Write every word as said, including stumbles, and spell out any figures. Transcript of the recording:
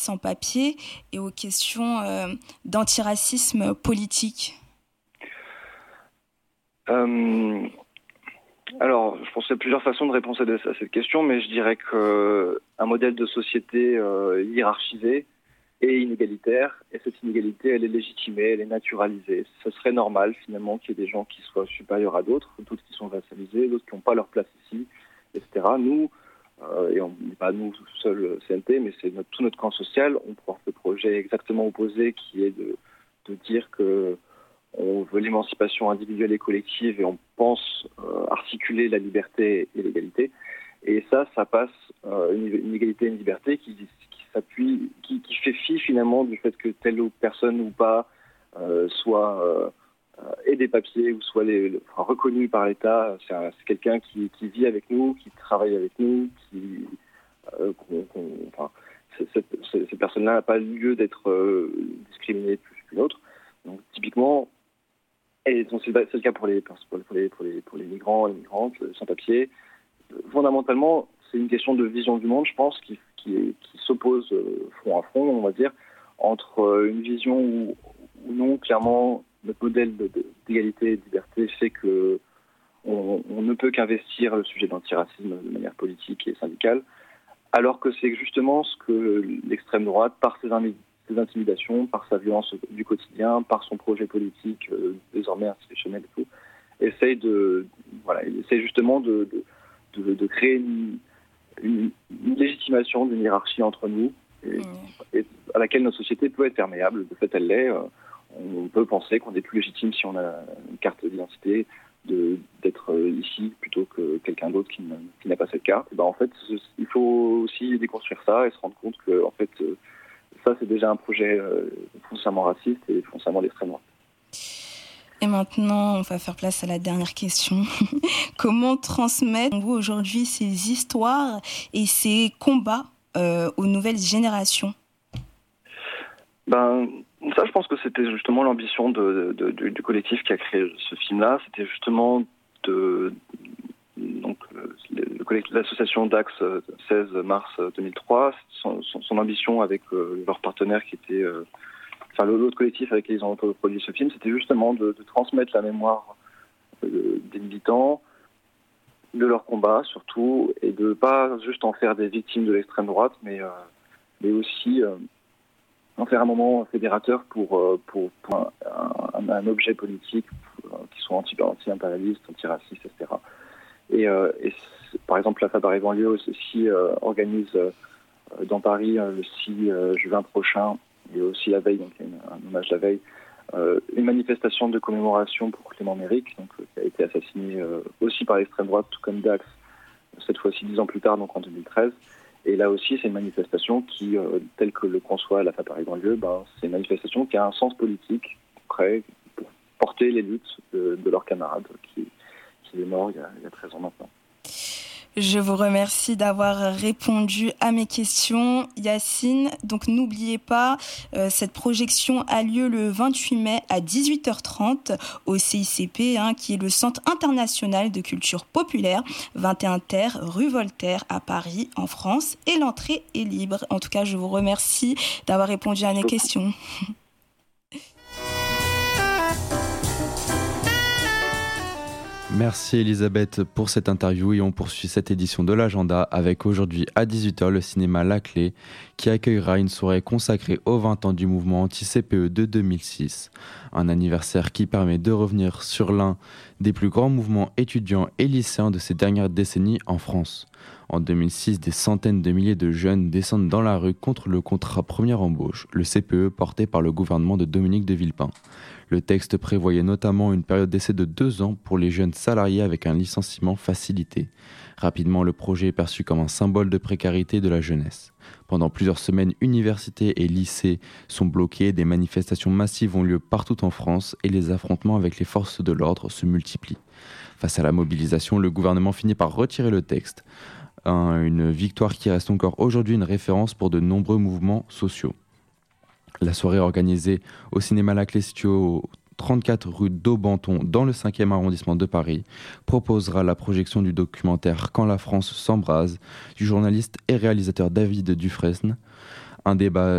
sans-papiers et aux questions euh, d'antiracisme politique? euh, Alors, je pense qu'il y a plusieurs façons de répondre à cette question, mais je dirais qu'un modèle de société euh, hiérarchisé est inégalitaire, et cette inégalité, elle est légitimée, elle est naturalisée. Ce serait normal, finalement, qu'il y ait des gens qui soient supérieurs à d'autres, d'autres qui sont vassalisés, d'autres qui n'ont pas leur place ici, et cetera. Nous, euh, et on n'est pas nous seuls C N T, mais c'est notre, tout notre camp social, on porte le projet exactement opposé, qui est de, de dire que on veut l'émancipation individuelle et collective, et on pense euh, articuler la liberté et l'égalité. Et ça, ça passe euh, une, une égalité et une liberté qui, qui s'appuie, qui, qui fait fi finalement du fait que telle ou personne ou pas euh, soit euh, ait des papiers ou soit les, le, enfin, reconnu par l'État. C'est, un, c'est quelqu'un qui, qui vit avec nous, qui travaille avec nous, qui, euh, qu'on, qu'on, enfin, cette, cette, cette personne-là n'a pas lieu d'être euh, discriminée plus qu'une autre. Donc typiquement, et donc c'est, c'est le cas pour les, pour les, pour les, pour les migrants, les migrantes, sans-papiers. Fondamentalement, c'est une question de vision du monde, je pense, qui, qui, est, qui s'oppose front à front, on va dire, entre une vision où, où non, clairement, notre modèle de, de, d'égalité et de liberté fait que on, on ne peut qu'investir le sujet de l'antiracisme de manière politique et syndicale, alors que c'est justement ce que l'extrême droite, par ses, ses intimidations, par sa violence du quotidien, par son projet politique euh, désormais institutionnel et tout, essaye de, voilà, essaye justement de, de De, de créer une, une, une légitimation d'une hiérarchie entre nous et, mmh. et à laquelle notre société peut être perméable. De fait, elle l'est. On peut penser qu'on est plus légitime si on a une carte d'identité de, d'être ici plutôt que quelqu'un d'autre qui, ne, qui n'a pas cette carte. Et ben, en fait, il faut aussi déconstruire ça et se rendre compte que en fait, ça, c'est déjà un projet foncièrement raciste et foncièrement d'extrême droite. Et maintenant, on va faire place à la dernière question. Comment transmettre vous aujourd'hui ces histoires et ces combats euh, aux nouvelles générations? Ben, ça, je pense que c'était justement l'ambition de, de, de, du collectif qui a créé ce film-là. C'était justement de, donc, le, le, l'association Dax seize mars deux mille trois, son, son, son ambition avec euh, leur partenaire qui était... Euh, Enfin, l'autre collectif avec qui ils ont produit ce film, c'était justement de, de transmettre la mémoire euh, des militants, de leur combat surtout, et de pas juste en faire des victimes de l'extrême droite, mais, euh, mais aussi euh, en faire un moment fédérateur pour, euh, pour, pour un, un, un objet politique pour, euh, qui soit anti, anti-impérialiste, anti-raciste, et cetera. Et, euh, et par exemple, la Fabaré banlieue aussi euh, organise euh, dans Paris euh, le six juin prochain, et aussi la veille, donc il y a une, un hommage la veille, euh, une manifestation de commémoration pour Clément Méric, donc euh, qui a été assassiné euh, aussi par l'extrême droite, tout comme Dax, cette fois-ci dix ans plus tard, donc en deux mille treize. Et là aussi, c'est une manifestation qui, euh, telle que le conçoit la Fabaré banlieue, ben, c'est une manifestation qui a un sens politique concret pour porter les luttes de, de leurs camarades qui, qui est mort il y, a, il y a treize ans maintenant. Je vous remercie d'avoir répondu à mes questions, Yacine. Donc n'oubliez pas, euh, cette projection a lieu le vingt-huit mai à dix-huit heures trente au C I C P, hein, qui est le Centre international de culture populaire, vingt et un Terre, rue Voltaire à Paris, en France. Et l'entrée est libre. En tout cas, je vous remercie d'avoir répondu à mes questions. Merci Elisabeth pour cette interview et on poursuit cette édition de l'agenda avec aujourd'hui à dix-huit heures le cinéma La Clé qui accueillera une soirée consacrée aux vingt ans du mouvement anti-C P E de deux mille six. Un anniversaire qui permet de revenir sur l'un des plus grands mouvements étudiants et lycéens de ces dernières décennies en France. En deux mille six, des centaines de milliers de jeunes descendent dans la rue contre le contrat première embauche, le C P E porté par le gouvernement de Dominique de Villepin. Le texte prévoyait notamment une période d'essai de deux ans pour les jeunes salariés avec un licenciement facilité. Rapidement, le projet est perçu comme un symbole de précarité de la jeunesse. Pendant plusieurs semaines, universités et lycées sont bloqués, des manifestations massives ont lieu partout en France et les affrontements avec les forces de l'ordre se multiplient. Face à la mobilisation, le gouvernement finit par retirer le texte. Un, une victoire qui reste encore aujourd'hui une référence pour de nombreux mouvements sociaux. La soirée organisée au cinéma La Clé situé au trente-quatre rue d'Aubenton dans le cinquième arrondissement de Paris proposera la projection du documentaire Quand la France s'embrase du journaliste et réalisateur David Dufresne, Un débat